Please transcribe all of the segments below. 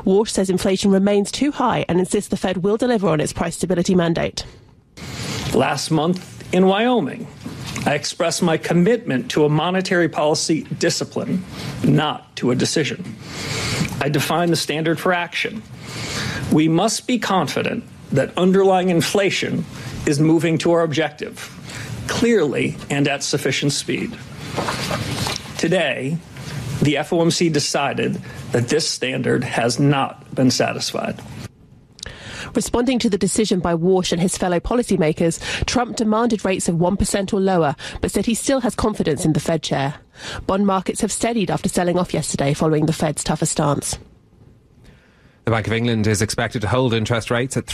Walsh says inflation remains too high and insists the Fed will deliver on its price stability mandate. Last month in Wyoming, I expressed my commitment to a monetary policy discipline, not to a decision. I defined the standard for action. We must be confident that underlying inflation is moving to our objective, clearly and at sufficient speed. Today, the FOMC decided that this standard has not been satisfied. Responding to the decision by Walsh and his fellow policymakers, Trump demanded rates of 1% or lower, but said he still has confidence in the Fed chair. Bond markets have steadied after selling off yesterday following the Fed's tougher stance. The Bank of England is expected to hold interest rates at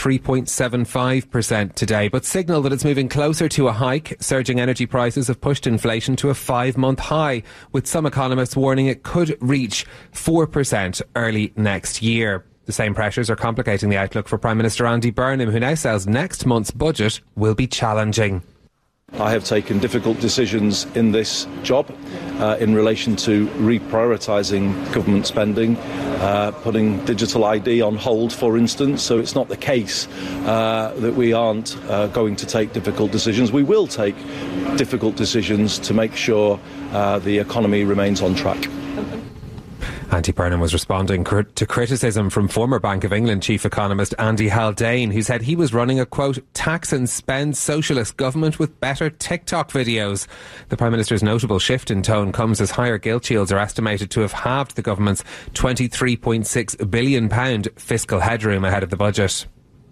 3.75% today, but signal that it's moving closer to a hike. Surging energy prices have pushed inflation to a 5-month high, with some economists warning it could reach 4% early next year. The same pressures are complicating the outlook for Prime Minister Andy Burnham, who now says next month's budget will be challenging. I have taken difficult decisions in this job in relation to reprioritising government spending, putting digital ID on hold, for instance. So it's not the case that we aren't going to take difficult decisions. We will take difficult decisions to make sure the economy remains on track. Andy Burnham was responding to criticism from former Bank of England chief economist Andy Haldane, who said he was running a, quote, tax and spend socialist government with better TikTok videos. The Prime Minister's notable shift in tone comes as higher gilt yields are estimated to have halved the government's £23.6 billion fiscal headroom ahead of the budget.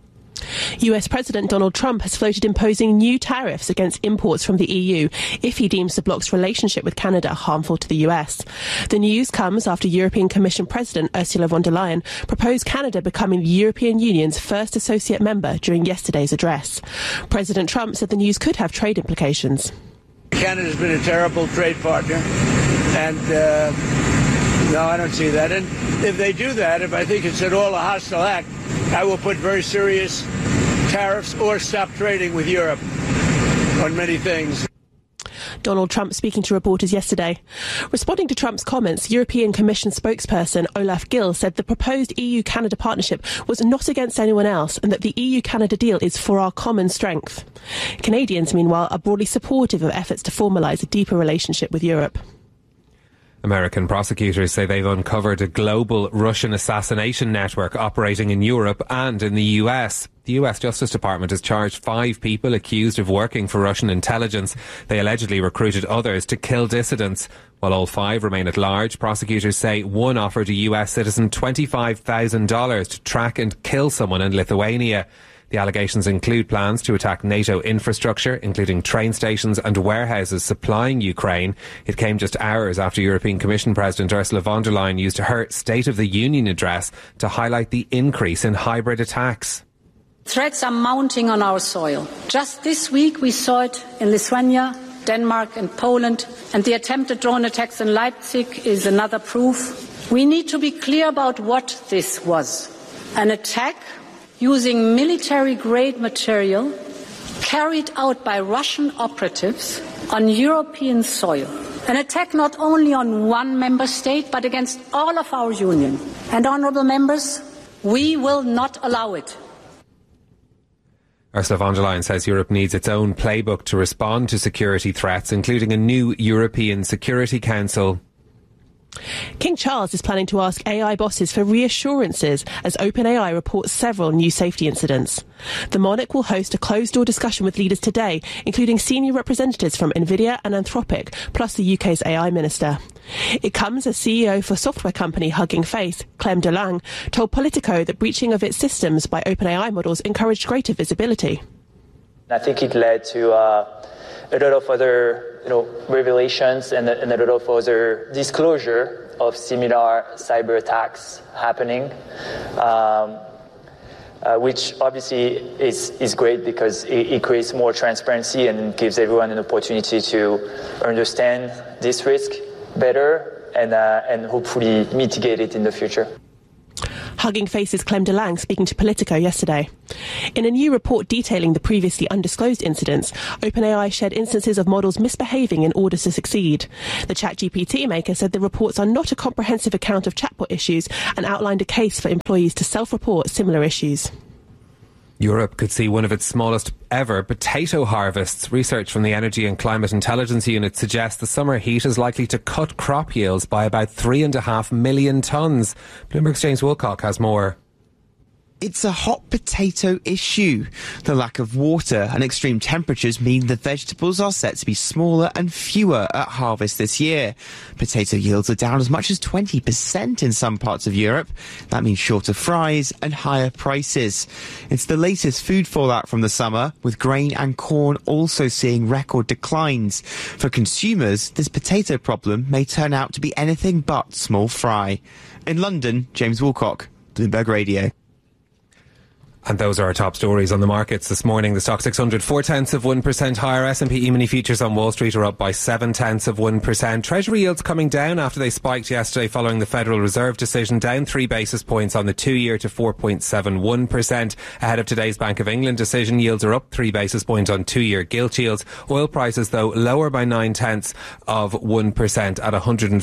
US President Donald Trump has floated imposing new tariffs against imports from the EU if he deems the bloc's relationship with Canada harmful to the US. The news comes after European Commission President Ursula von der Leyen proposed Canada becoming the European Union's first associate member during yesterday's address. President Trump said the news could have trade implications. Canada's been a terrible trade partner, and no, I don't see that. And if they do that, if I think it's at all a hostile act, I will put very serious tariffs or stop trading with Europe on many things. Donald Trump speaking to reporters yesterday. Responding to Trump's comments, European Commission spokesperson Olaf Gill said the proposed EU-Canada partnership was not against anyone else and that the EU-Canada deal is for our common strength. Canadians, meanwhile, are broadly supportive of efforts to formalise a deeper relationship with Europe. American prosecutors say they've uncovered a global Russian assassination network operating in Europe and in the US. The US Justice Department has charged 5 people accused of working for Russian intelligence. They allegedly recruited others to kill dissidents. While all 5 remain at large, prosecutors say one offered a US citizen $25,000 to track and kill someone in Lithuania. The allegations include plans to attack NATO infrastructure, including train stations and warehouses supplying Ukraine. It came just hours after European Commission President Ursula von der Leyen used her State of the Union address to highlight the increase in hybrid attacks. Threats are mounting on our soil. Just this week we saw it in Lithuania, Denmark and Poland, and the attempted drone attacks in Leipzig is another proof. We need to be clear about what this was. An attack using military-grade material carried out by Russian operatives on European soil. An attack not only on one member state, but against all of our union. And, honourable members, we will not allow it. Ursula von der Leyen says Europe needs its own playbook to respond to security threats, including a new European Security Council. King Charles is planning to ask AI bosses for reassurances as OpenAI reports several new safety incidents. The monarch will host a closed-door discussion with leaders today, including senior representatives from Nvidia and Anthropic, plus the UK's AI minister. It comes as CEO for software company Hugging Face, Clem DeLange, told Politico that breaching of its systems by OpenAI models encouraged greater visibility. I think it led to a lot of other revelations and a lot of other disclosure of similar cyber attacks happening, which obviously is great because it creates more transparency and gives everyone an opportunity to understand this risk better and hopefully mitigate it in the future. Hugging Face's Clem DeLange speaking to Politico yesterday. In a new report detailing the previously undisclosed incidents, OpenAI shared instances of models misbehaving in order to succeed. The ChatGPT maker said the reports are not a comprehensive account of chatbot issues and outlined a case for employees to self-report similar issues. Europe could see one of its smallest ever potato harvests. Research from the Energy and Climate Intelligence Unit suggests the summer heat is likely to cut crop yields by about 3.5 million tonnes. Bloomberg's James Woolcock has more. It's a hot potato issue. The lack of water and extreme temperatures mean the vegetables are set to be smaller and fewer at harvest this year. Potato yields are down as much as 20% in some parts of Europe. That means shorter fries and higher prices. It's the latest food fallout from the summer, with grain and corn also seeing record declines. For consumers, this potato problem may turn out to be anything but small fry. In London, James Woolcock, Bloomberg Radio. And those are our top stories on the markets this morning. The Stock 600, 0.4% higher. S&P E-mini futures on Wall Street are up by 0.7%. Treasury yields coming down after they spiked yesterday following the Federal Reserve decision, down 3 basis points on the 2-year to 4.71%. Ahead of today's Bank of England decision, yields are up 3 basis points on 2-year gilt yields. Oil prices, though, lower by 0.9% at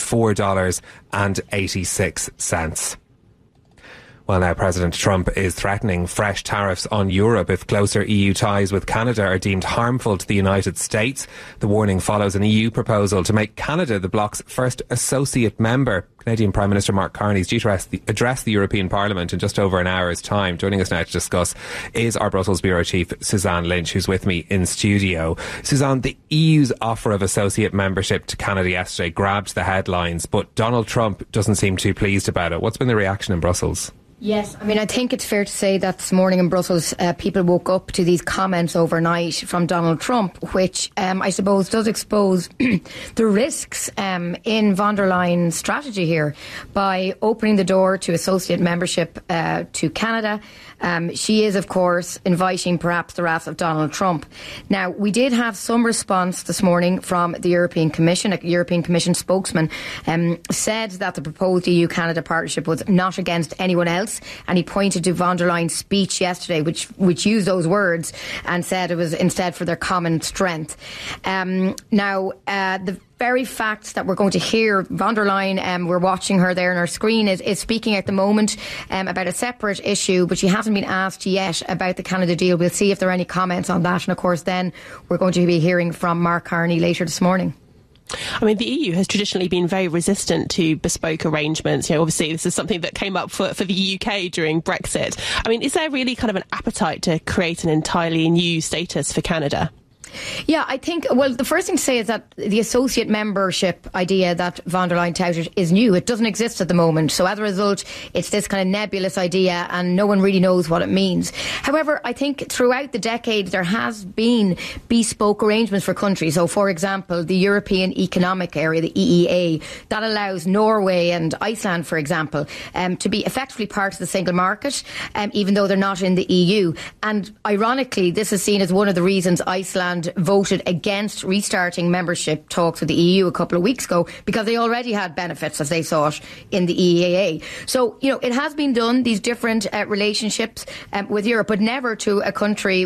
$104.86. Well, now President Trump is threatening fresh tariffs on Europe if closer EU ties with Canada are deemed harmful to the United States. The warning follows an EU proposal to make Canada the bloc's first associate member. Canadian Prime Minister Mark Carney is due to address the European Parliament in just over an hour's time. Joining us now to discuss is our Brussels Bureau Chief, Suzanne Lynch, who's with me in studio. Suzanne, the EU's offer of associate membership to Canada yesterday grabbed the headlines, but Donald Trump doesn't seem too pleased about it. What's been the reaction in Brussels? Yes, I mean, I think it's fair to say that this morning in Brussels, people woke up to these comments overnight from Donald Trump, which I suppose does expose the risks in von der Leyen's strategy here by opening the door to associate membership to Canada. She is, of course, inviting perhaps the wrath of Donald Trump. Now, we did have some response this morning from the European Commission. A European Commission spokesman said that the proposed EU-Canada partnership was not against anyone else. And he pointed to von der Leyen's speech yesterday, which used those words and said it was instead for their common strength. The very fact that we're going to hear von der Leyen, we're watching her there on our screen, is speaking at the moment about a separate issue, but she hasn't been asked yet about the Canada deal. We'll see if there are any comments on that. And of course, then we're going to be hearing from Mark Carney later this morning. I mean, the EU has traditionally been very resistant to bespoke arrangements. You know, obviously, this is something that came up for the UK during Brexit. I mean, is there really kind of an appetite to create an entirely new status for Canada? Yeah, I think, well, the first thing to say is that the associate membership idea that von der Leyen touted is new. It doesn't exist at the moment. So as a result, it's this kind of nebulous idea and no one really knows what it means. However, I think throughout the decade, there has been bespoke arrangements for countries. So, for example, the European Economic Area, the EEA, that allows Norway and Iceland, for example, to be effectively part of the single market, even though they're not in the EU. And ironically, this is seen as one of the reasons Iceland voted against restarting membership talks with the EU a couple of weeks ago, because they already had benefits, as they saw it, in the EEA. So, you know, it has been done, these different relationships with Europe, but never to a country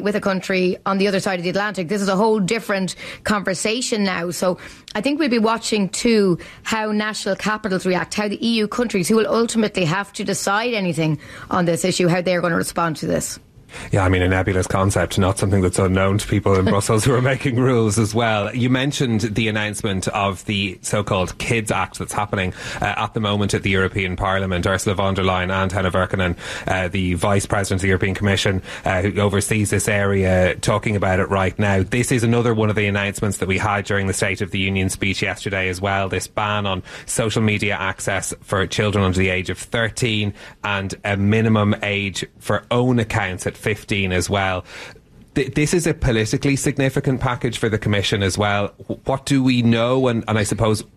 on the other side of the Atlantic. This is a whole different conversation now. So I think we'll be watching too how national capitals react, how the EU countries who will ultimately have to decide anything on this issue, how they're going to respond to this. Yeah, I mean, a nebulous concept, not something that's unknown to people in Brussels who are making rules as well. You mentioned the announcement of the so-called Kids Act that's happening at the moment at the European Parliament. Ursula von der Leyen and Hanna Virkkunen, the Vice President of the European Commission, who oversees this area, talking about it right now. This is another one of the announcements that we had during the State of the Union speech yesterday as well. This ban on social media access for children under the age of 13 and a minimum age for own accounts at 15 as well. This is a politically significant package for the Commission as well. What do we know, and I suppose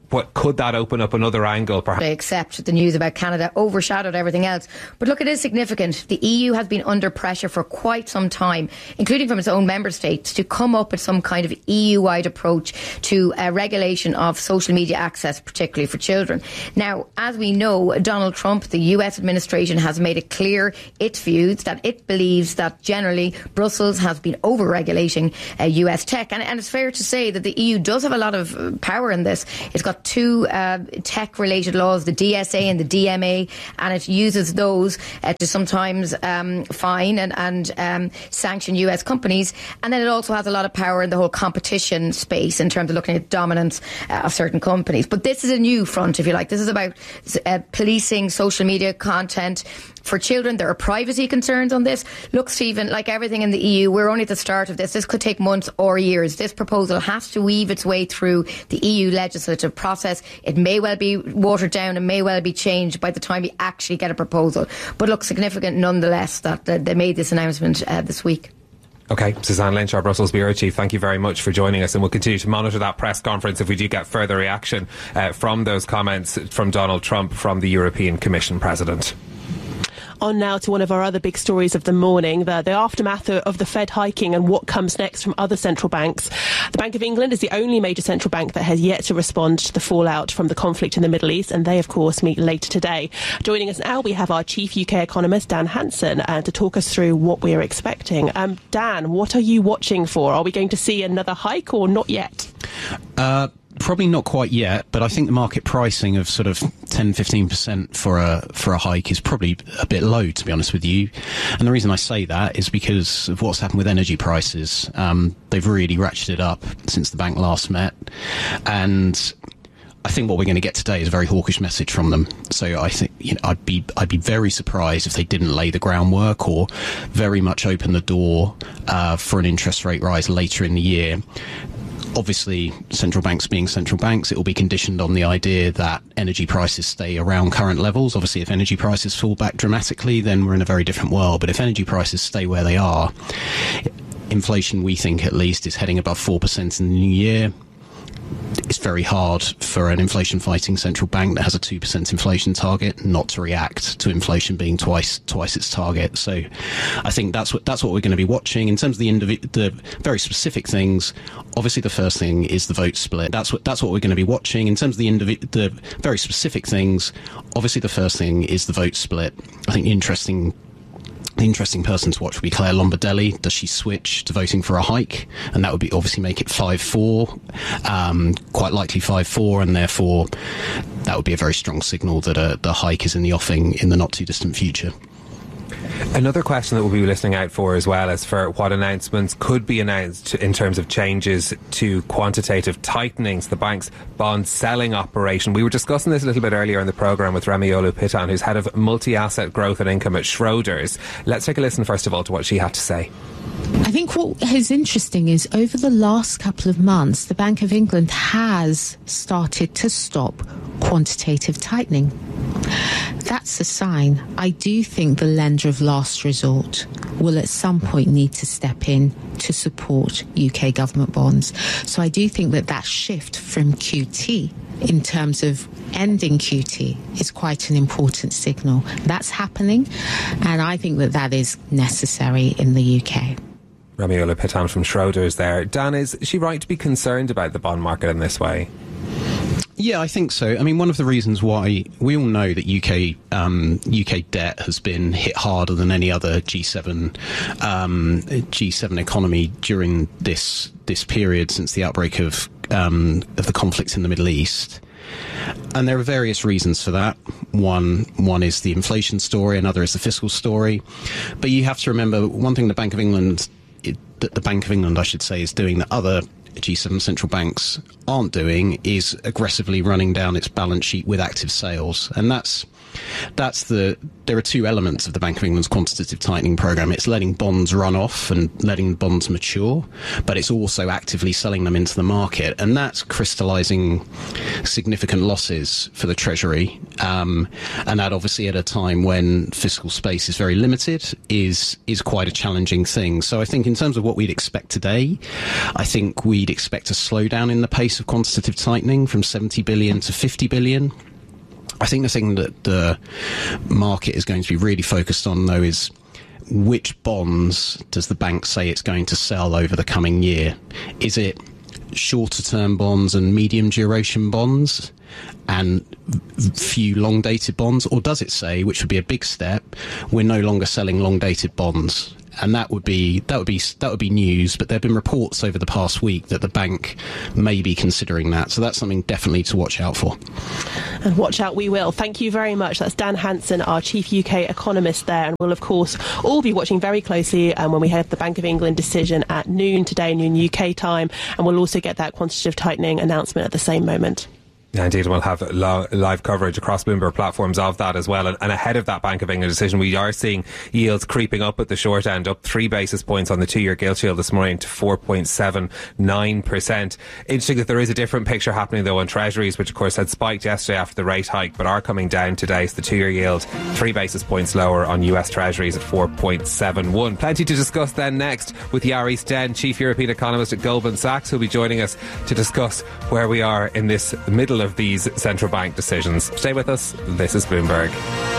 what could that open up another angle, perhaps? Except the news about Canada overshadowed everything else. But look, it is significant. The EU has been under pressure for quite some time, including from its own member states, to come up with some kind of EU-wide approach to regulation of social media access, particularly for children. Now, as we know, Donald Trump, the US administration, has made it clear its views that it believes that generally Brussels has been over-regulating US tech. And it's fair to say that the EU does have a lot of power in this. It's got two tech-related laws, the DSA and the DMA, and it uses those to sometimes fine and sanction US companies. And then it also has a lot of power in the whole competition space in terms of looking at dominance of certain companies. But this is a new front, if you like. This is about policing social media content for children. There are privacy concerns on this. Look, Stephen, like everything in the EU, we're only at the start of this. This could take months or years. This proposal has to weave its way through the EU legislative process. It may well be watered down and may well be changed by the time we actually get a proposal. But look, significant nonetheless that they made this announcement this week. OK, Suzanne Lynch, our Brussels Bureau Chief, thank you very much for joining us, and we'll continue to monitor that press conference if we do get further reaction from those comments from Donald Trump, from the European Commission President. On now to one of our other big stories of the morning, the aftermath of the Fed hiking and what comes next from other central banks. The Bank of England is the only major central bank that has yet to respond to the fallout from the conflict in the Middle East, and they, of course, meet later today. Joining us now, we have our chief UK economist, Dan Hanson, to talk us through what we're expecting. Dan, what are you watching for? Are we going to see another hike or not yet? Probably not quite yet, but I think the market pricing of sort of 10-15% for a hike is probably a bit low, to be honest with you. And the reason I say that is because of what's happened with energy prices. They've really ratcheted up since the bank last met, and I think what we're going to get today is a very hawkish message from them. So I think, I'd be very surprised if they didn't lay the groundwork or very much open the door for an interest rate rise later in the year. Obviously, central banks being central banks, it will be conditioned on the idea that energy prices stay around current levels. Obviously, if energy prices fall back dramatically, then we're in a very different world. But if energy prices stay where they are, inflation, we think at least, is heading above 4% in the new year. It's very hard for an inflation-fighting central bank that has a 2% inflation target not to react to inflation being twice its target. So, I think that's what we're going to be watching in terms of the very specific things. Obviously, the first thing is the vote split. That's what we're going to be watching in terms of the very specific things. Obviously, the first thing is the vote split. I think the interesting person to watch would be Claire Lombardelli. Does she switch to voting for a hike? And that would be obviously make it 5-4, quite likely 5-4, and therefore that would be a very strong signal that the hike is in the offing in the not too distant future. Another question that we'll be listening out for as well is for what announcements could be announced in terms of changes to quantitative tightening to the bank's bond selling operation. We were discussing this a little bit earlier in the programme with Remy Olu-Pitan, who's head of multi-asset growth and income at Schroders. Let's take a listen first of all to what she had to say. I think what is interesting is over the last couple of months, the Bank of England has started to stop quantitative tightening. That's a sign. I do think the lender of last resort will at some point need to step in to support UK government bonds. So I do think that shift from QT in terms of ending QT is quite an important signal. That's happening, and I think that is necessary in the UK. Remy Olu-Pitan from Schroders there. Dan, is she right to be concerned about the bond market in this way? Yeah, I think so. I mean, one of the reasons why we all know that UK debt has been hit harder than any other G7 economy during this period since the outbreak of the conflicts in the Middle East. And there are various reasons for that. One is the inflation story, another is the fiscal story. But you have to remember one thing the Bank of England is doing that other G7 central banks aren't doing is aggressively running down its balance sheet with active sales. And there are two elements of the Bank of England's quantitative tightening programme. It's letting bonds run off and letting bonds mature, but it's also actively selling them into the market, and that's crystallising significant losses for the Treasury. And that obviously at a time when fiscal space is very limited is quite a challenging thing. So I think in terms of what we'd expect today, I think we'd we'd expect a slowdown in the pace of quantitative tightening from 70 billion to 50 billion. I think the thing that the market is going to be really focused on, though, is which bonds does the bank say it's going to sell over the coming year? Is it shorter term bonds and medium duration bonds and few long dated bonds, or does it say, which would be a big step, we're no longer selling long dated bonds? And that would be news, but there have been reports over the past week that the bank may be considering that. So that's something definitely to watch out for. And watch out we will. Thank you very much. That's Dan Hanson, our chief UK economist there. And we'll, of course, all be watching very closely when we have the Bank of England decision at noon today, noon UK time. And we'll also get that quantitative tightening announcement at the same moment. Yeah, indeed, we'll have live coverage across Bloomberg platforms of that as well. And ahead of that Bank of England decision, we are seeing yields creeping up at the short end, up 3 basis points on the 2-year gilt yield this morning to 4.79%. Interesting that there is a different picture happening, though, on Treasuries, which, of course, had spiked yesterday after the rate hike, but are coming down today. So the 2-year yield, 3 basis points lower on US Treasuries at 4.71. Plenty to discuss then next with Yari Sten, Chief European Economist at Goldman Sachs, who'll be joining us to discuss where we are in this middle of these central bank decisions. Stay with us. This is Bloomberg.